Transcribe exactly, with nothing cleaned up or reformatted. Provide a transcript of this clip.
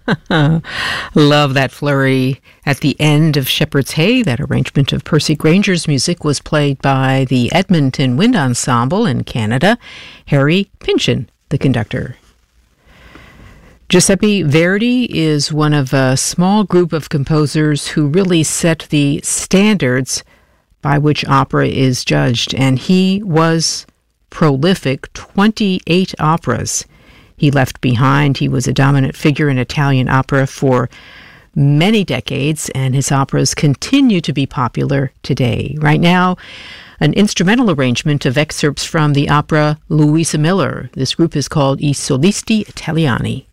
Love that flurry at the end of Shepherd's Hay. That arrangement of Percy Granger's music was played by the Edmonton Wind Ensemble in Canada. Harry Pynchon, the conductor. Giuseppe Verdi is one of a small group of composers who really set the standards by which opera is judged, and he was prolific, twenty-eight operas he left behind. He was a dominant figure in Italian opera for many decades, and his operas continue to be popular today. Right now, an instrumental arrangement of excerpts from the opera Luisa Miller. This group is called I Solisti Italiani.